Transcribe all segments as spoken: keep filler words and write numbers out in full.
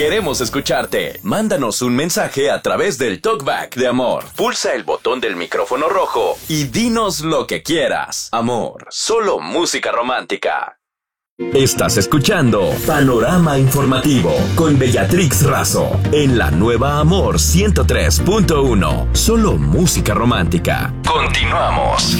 Queremos escucharte. Mándanos un mensaje a través del Talkback de Amor. Pulsa el botón del micrófono rojo y dinos lo que quieras. Amor, solo música romántica. Estás escuchando Panorama Informativo con Bellatrix Razo en la nueva Amor ciento tres punto uno. Solo música romántica. Continuamos.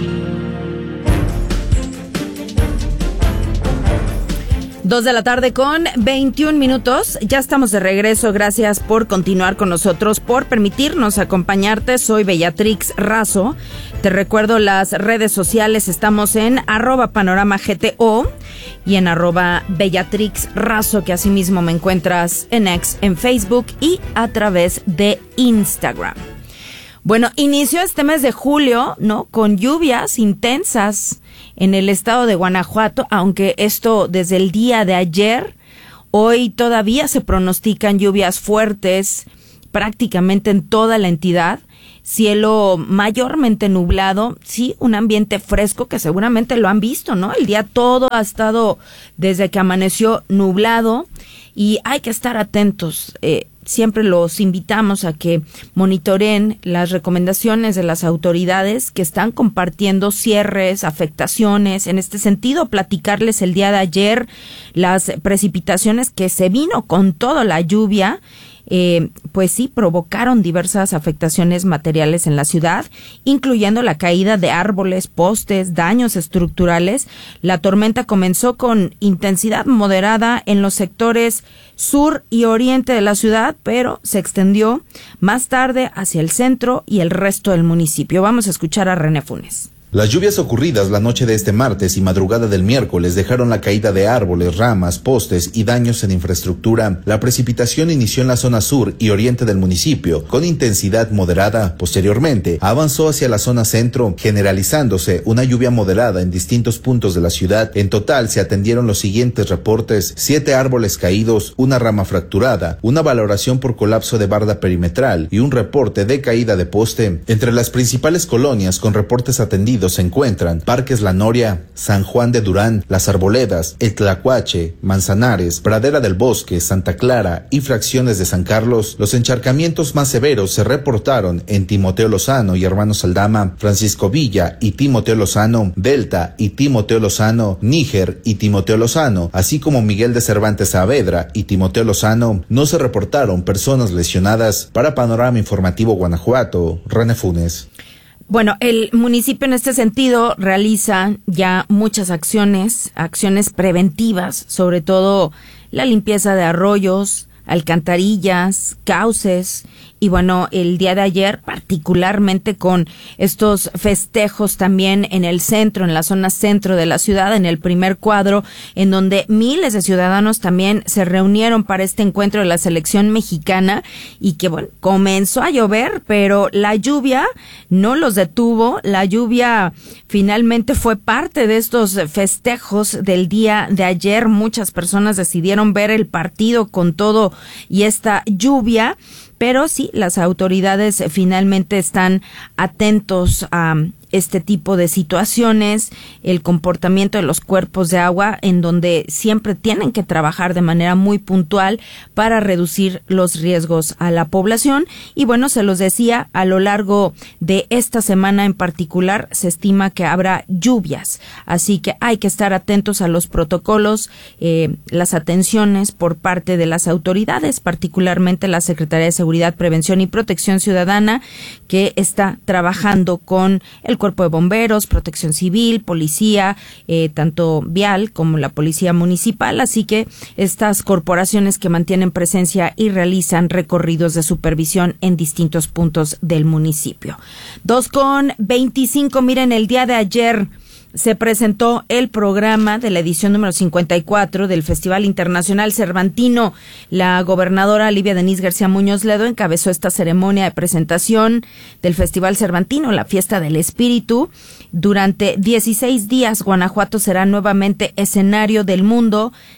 Dos de la tarde con veintiún minutos. Ya estamos de regreso. Gracias por continuar con nosotros, por permitirnos acompañarte. Soy Bellatrix Razo. Te recuerdo las redes sociales. Estamos en arroba panorama G T O y en arroba Bellatrix Razo, que asimismo me encuentras en X, en Facebook y a través de Instagram. Bueno, inició este mes de julio, ¿no? Con lluvias intensas en el estado de Guanajuato, aunque esto desde el día de ayer. Hoy todavía se pronostican lluvias fuertes prácticamente en toda la entidad. Cielo mayormente nublado, sí, un ambiente fresco que seguramente lo han visto, ¿no? El día todo ha estado desde que amaneció nublado y hay que estar atentos. Eh, Siempre los invitamos a que monitoreen las recomendaciones de las autoridades que están compartiendo cierres, afectaciones. En este sentido, platicarles el día de ayer las precipitaciones que se vino con toda la lluvia. Eh, pues sí, provocaron diversas afectaciones materiales en la ciudad, incluyendo la caída de árboles, postes, daños estructurales. La tormenta comenzó con intensidad moderada en los sectores sur y oriente de la ciudad, pero se extendió más tarde hacia el centro y el resto del municipio. Vamos a escuchar a René Funes. Las lluvias ocurridas la noche de este martes y madrugada del miércoles dejaron la caída de árboles, ramas, postes y daños en infraestructura. La precipitación inició en la zona sur y oriente del municipio con intensidad moderada. Posteriormente, avanzó hacia la zona centro, generalizándose una lluvia moderada en distintos puntos de la ciudad. En total, se atendieron los siguientes reportes: siete árboles caídos, una rama fracturada, una valoración por colapso de barda perimetral y un reporte de caída de poste. Entre las principales colonias con reportes atendidos se encuentran Parques La Noria, San Juan de Durán, Las Arboledas, El Tlacuache, Manzanares, Pradera del Bosque, Santa Clara y fracciones de San Carlos. Los encharcamientos más severos se reportaron en Timoteo Lozano y Hermanos Aldama, Francisco Villa y Timoteo Lozano, Delta y Timoteo Lozano, Níger y Timoteo Lozano, así como Miguel de Cervantes Saavedra y Timoteo Lozano. No se reportaron personas lesionadas. Para Panorama Informativo Guanajuato, René Funes. Bueno, el municipio en este sentido realiza ya muchas acciones, acciones preventivas, sobre todo la limpieza de arroyos, alcantarillas, cauces. Y bueno, el día de ayer, particularmente con estos festejos también en el centro, en la zona centro de la ciudad, en el primer cuadro, en donde miles de ciudadanos también se reunieron para este encuentro de la selección mexicana y que, bueno, comenzó a llover, pero la lluvia no los detuvo. La lluvia finalmente fue parte de estos festejos del día de ayer. Muchas personas decidieron ver el partido con todo y esta lluvia. Pero sí, las autoridades finalmente están atentos a este tipo de situaciones, el comportamiento de los cuerpos de agua, en donde siempre tienen que trabajar de manera muy puntual para reducir los riesgos a la población. Y bueno, se los decía, a lo largo de esta semana en particular se estima que habrá lluvias, así que hay que estar atentos a los protocolos, eh, las atenciones por parte de las autoridades, particularmente la Secretaría de Seguridad, Prevención y Protección Ciudadana, que está trabajando con el Cuerpo de Bomberos, Protección Civil, Policía, eh, tanto vial como la Policía Municipal, así que estas corporaciones que mantienen presencia y realizan recorridos de supervisión en distintos puntos del municipio. Dos con veinticinco, miren, el día de ayer se presentó el programa de la edición número cincuenta y cuatro del Festival Internacional Cervantino. La gobernadora Livia Denisse García Muñoz Ledo encabezó esta ceremonia de presentación del Festival Cervantino, la Fiesta del Espíritu. Durante dieciséis días, Guanajuato será nuevamente escenario del mundo,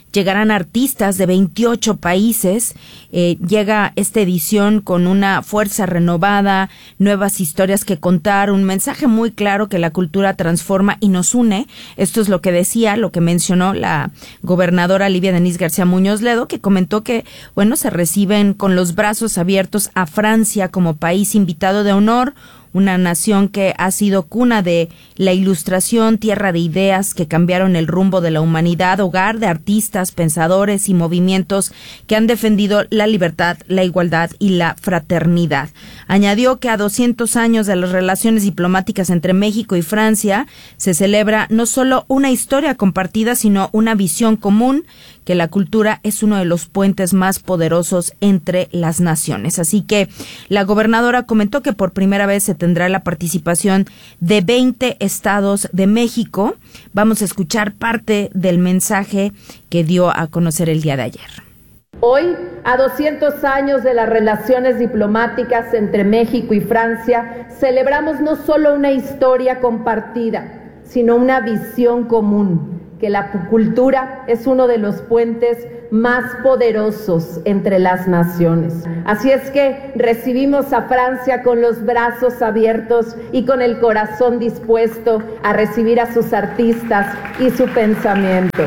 Llegarán artistas de veintiocho países. Eh, llega esta edición con una fuerza renovada, nuevas historias que contar, un mensaje muy claro que la cultura transforma y nos une. Esto es lo que decía, lo que mencionó la gobernadora Livia Denisse García Muñoz Ledo, que comentó que, bueno, se reciben con los brazos abiertos a Francia como país invitado de honor, una nación que ha sido cuna de la ilustración, tierra de ideas que cambiaron el rumbo de la humanidad, hogar de artistas, pensadores y movimientos que han defendido la libertad, la igualdad y la fraternidad. Añadió que a doscientos años de las relaciones diplomáticas entre México y Francia se celebra no solo una historia compartida, sino una visión común, que la cultura es uno de los puentes más poderosos entre las naciones. Así que la gobernadora comentó que por primera vez se tendrá la participación de veinte estados de México. Vamos a escuchar parte del mensaje que dio a conocer el día de ayer. Hoy, a doscientos años de las relaciones diplomáticas entre México y Francia, celebramos no solo una historia compartida, sino una visión común, que la cultura es uno de los puentes más poderosos entre las naciones. Así es que recibimos a Francia con los brazos abiertos y con el corazón dispuesto a recibir a sus artistas y su pensamiento.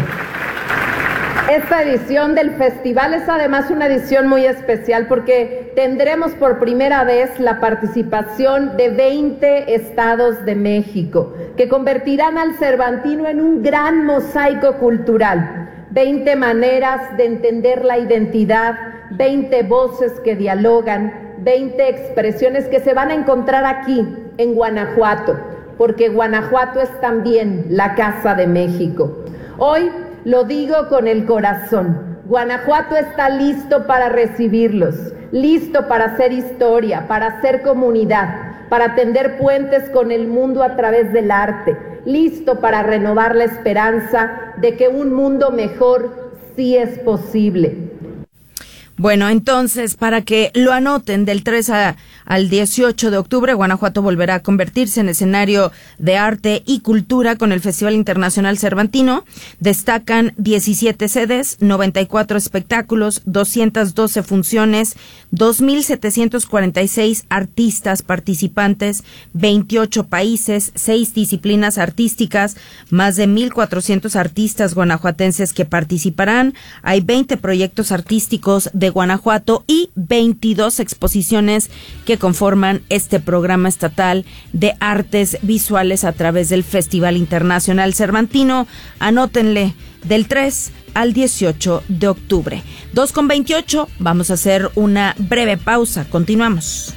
Esta edición del festival es además una edición muy especial porque tendremos por primera vez la participación de veinte estados de México, que convertirán al Cervantino en un gran mosaico cultural. veinte maneras de entender la identidad, veinte voces que dialogan, veinte expresiones que se van a encontrar aquí, en Guanajuato, porque Guanajuato es también la Casa de México. Hoy lo digo con el corazón. Guanajuato está listo para recibirlos, listo para hacer historia, para hacer comunidad, para tender puentes con el mundo a través del arte, listo para renovar la esperanza de que un mundo mejor sí es posible. Bueno, entonces, para que lo anoten, del tres al dieciocho de octubre, Guanajuato volverá a convertirse en escenario de arte y cultura con el Festival Internacional Cervantino. Destacan diecisiete sedes, noventa y cuatro espectáculos, doscientas doce funciones, dos mil setecientos cuarenta y seis artistas participantes, veintiocho países, seis disciplinas artísticas, más de mil cuatrocientos artistas guanajuatenses que participarán. Hay veinte proyectos artísticos de Guanajuato y veintidós exposiciones que conforman este programa estatal de artes visuales a través del Festival Internacional Cervantino. Anótenle, del tres al dieciocho de octubre. dos con veintiocho, vamos a hacer una breve pausa. Continuamos.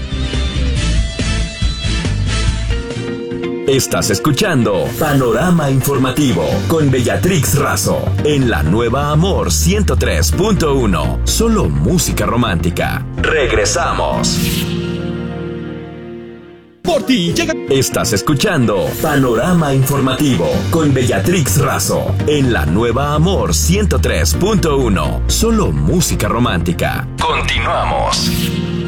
Estás escuchando Panorama Informativo con Bellatrix Razo en la nueva Amor ciento tres punto uno. Solo música romántica. Regresamos. Por ti llega. Estás escuchando Panorama Informativo con Bellatrix Razo en la nueva Amor ciento tres punto uno. Solo música romántica. Continuamos.